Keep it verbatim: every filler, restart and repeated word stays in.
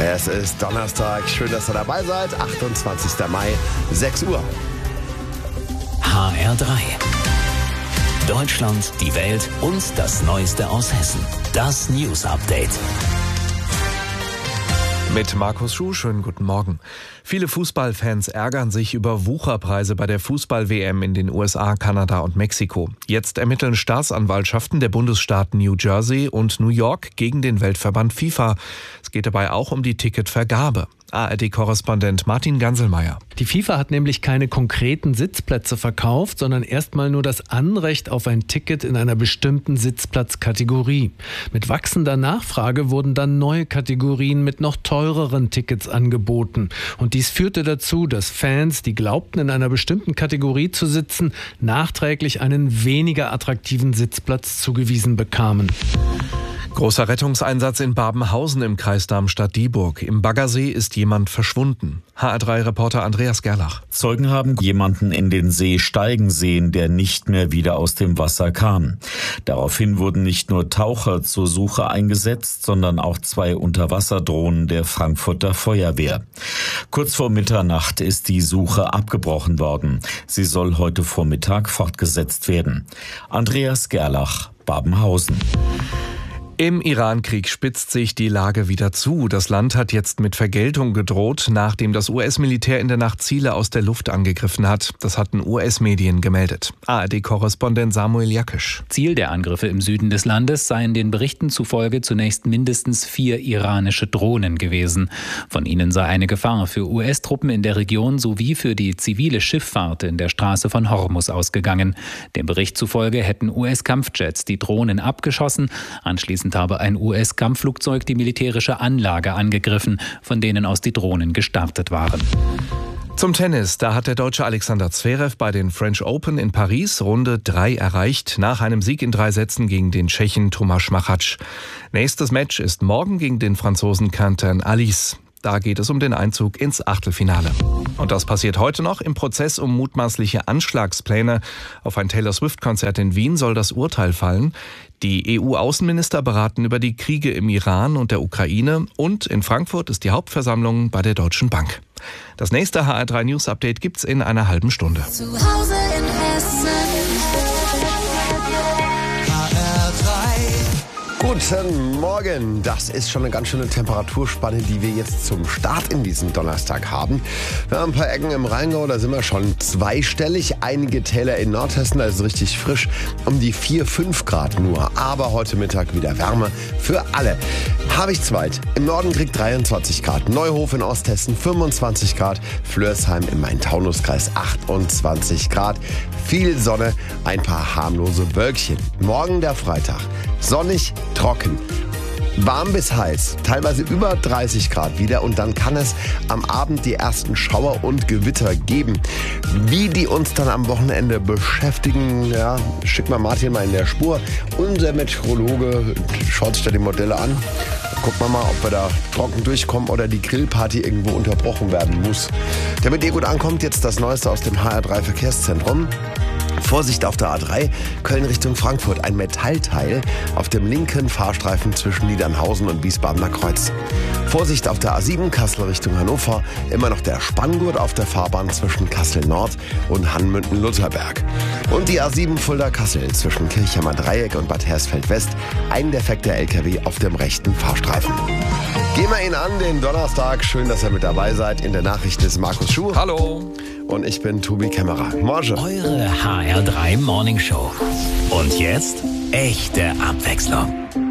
Es ist Donnerstag. Schön, dass ihr dabei seid. achtundzwanzigster Mai, sechs Uhr. H R drei. Deutschland, die Welt und das Neueste aus Hessen. Das News Update. Mit Markus Schuh, schönen guten Morgen. Viele Fußballfans ärgern sich über Wucherpreise bei der Fußball-W M in den U S A, Kanada und Mexiko. Jetzt ermitteln Staatsanwaltschaften der Bundesstaaten New Jersey und New York gegen den Weltverband FIFA. Es geht dabei auch um die Ticketvergabe. A R D-Korrespondent Martin Ganselmeier. Die FIFA hat nämlich keine konkreten Sitzplätze verkauft, sondern erstmal nur das Anrecht auf ein Ticket in einer bestimmten Sitzplatzkategorie. Mit wachsender Nachfrage wurden dann neue Kategorien mit noch teureren Tickets angeboten. Und dies führte dazu, dass Fans, die glaubten, in einer bestimmten Kategorie zu sitzen, nachträglich einen weniger attraktiven Sitzplatz zugewiesen bekamen. Großer Rettungseinsatz in Babenhausen im Kreis Darmstadt-Dieburg. Im Baggersee ist jemand verschwunden. H R drei-Reporter Andreas Gerlach. Zeugen haben jemanden in den See steigen sehen, der nicht mehr wieder aus dem Wasser kam. Daraufhin wurden nicht nur Taucher zur Suche eingesetzt, sondern auch zwei Unterwasserdrohnen der Frankfurter Feuerwehr. Kurz vor Mitternacht ist die Suche abgebrochen worden. Sie soll heute Vormittag fortgesetzt werden. Andreas Gerlach, Babenhausen. Im Iran-Krieg spitzt sich die Lage wieder zu. Das Land hat jetzt mit Vergeltung gedroht, nachdem das U S-Militär in der Nacht Ziele aus der Luft angegriffen hat. Das hatten U S-Medien gemeldet. A R D-Korrespondent Samuel Jakisch. Ziel der Angriffe im Süden des Landes seien den Berichten zufolge zunächst mindestens vier iranische Drohnen gewesen. Von ihnen sei eine Gefahr für U S-Truppen in der Region sowie für die zivile Schifffahrt in der Straße von Hormuz ausgegangen. Dem Bericht zufolge hätten U S-Kampfjets die Drohnen abgeschossen. Anschließend habe ein U S-Kampfflugzeug die militärische Anlage angegriffen, von denen aus die Drohnen gestartet waren. Zum Tennis, da hat der Deutsche Alexander Zverev bei den French Open in Paris Runde drei erreicht, nach einem Sieg in drei Sätzen gegen den Tschechen Tomáš Machač. Nächstes Match ist morgen gegen den Franzosen Quentin Alice. Da geht es um den Einzug ins Achtelfinale. Und das passiert heute noch. Im Prozess um mutmaßliche Anschlagspläne auf ein Taylor Swift-Konzert in Wien soll das Urteil fallen. Die E U-Außenminister beraten über die Kriege im Iran und der Ukraine. Und in Frankfurt ist die Hauptversammlung bei der Deutschen Bank. Das nächste H R drei News Update gibt's in einer halben Stunde. Zu Hause in Hessen. H R drei. Guten Morgen. Das ist schon eine ganz schöne Temperaturspanne, die wir jetzt zum Start in diesen Donnerstag haben. Wir haben ein paar Ecken im Rheingau, da sind wir schon zweistellig. Einige Täler in Nordhessen, da ist es richtig frisch, um die vier, fünf Grad nur. Aber heute Mittag wieder Wärme für alle. Habichtswald im Norden kriegt dreiundzwanzig Grad, Neuhof in Osthessen fünfundzwanzig Grad, Flörsheim im Main-Taunus-Kreis achtundzwanzig Grad. Viel Sonne, ein paar harmlose Wölkchen. Morgen der Freitag. Sonnig, trocken, warm bis heiß, teilweise über dreißig Grad wieder und dann kann es am Abend die ersten Schauer und Gewitter geben. Wie die uns dann am Wochenende beschäftigen, ja, schickt mal Martin mal in der Spur. Unser Meteorologe schaut sich da die Modelle an. Gucken wir mal, ob wir da trocken durchkommen oder die Grillparty irgendwo unterbrochen werden muss. Damit ihr gut ankommt, jetzt das Neueste aus dem H R drei Verkehrszentrum. Vorsicht auf der A drei, Köln Richtung Frankfurt. Ein Metallteil auf dem linken Fahrstreifen zwischen Niedernhausen und Wiesbadener Kreuz. Vorsicht auf der A sieben, Kassel Richtung Hannover. Immer noch der Spanngurt auf der Fahrbahn zwischen Kassel Nord und Hanmünden-Lutherberg. Und die A sieben Fulda-Kassel zwischen Kirchheimer Dreieck und Bad Hersfeld West. Ein defekter L K W auf dem rechten Fahrstreifen. Gehen wir ihn an, den Donnerstag. Schön, dass ihr mit dabei seid. In der Nachricht ist Markus Schuh. Hallo. Und ich bin Tobi Kämmerer. Morgen. Eure H R drei Morning Show. Und jetzt echte Abwechslung.